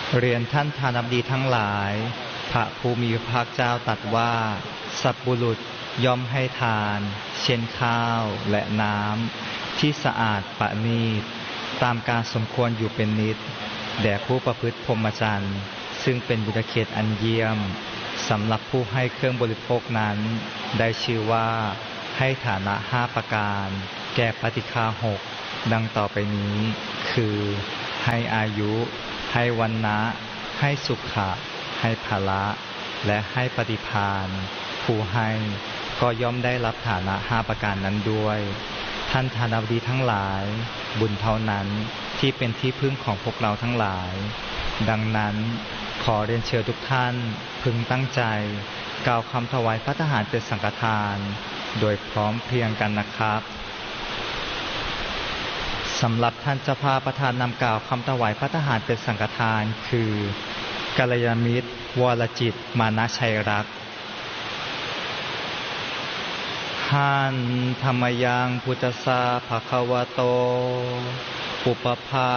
เรียนท่านทานบดีทั้งหลายพระภูมิพระภาคเจ้าตรัสว่าสัตว์บุรุษย่อมให้ทานเช่นข้าวและน้ำที่สะอาดประณีตตามการสมควรอยู่เป็นนิจแด่ผู้ประพฤติพรหมจรรย์ซึ่งเป็นบุญเขตอันเยี่ยมสำหรับผู้ให้เครื่องบริโภคนั้นได้ชื่อว่าให้ฐานะ5ประการแก่ปฏิฆา6ดังต่อไปนี้คือให้อายุให้วรรณะให้สุขะให้ภละและให้ปฏิภาณผู้ให้ก็ย่อมได้รับฐานะ5ประการนั้นด้วยท่านทานบดีทั้งหลายบุญเท่านั้นที่เป็นที่พึ่งของพวกเราทั้งหลายดังนั้นขอเรียนเชิญทุกท่านพึงตั้งใจกล่าวคำถวายภัตตาหารเป็นสังฆทานโดยพร้อมเพรียงกันนะครับสำหรับท่านเจ้าภาพประธานนำกล่าวคำถวายภัตตาหารเป็นสังฆทานคือกัลยาณมิตรวรจิตมานะชัยรักษ์หันธรรมยังพุทธสสะภะคะวะโตปุปภา